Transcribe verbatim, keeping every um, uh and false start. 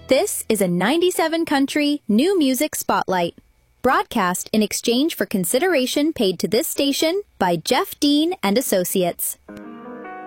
This is a ninety-seven country new music spotlight, broadcast in exchange for consideration paid to this station by Jeff Dean and Associates.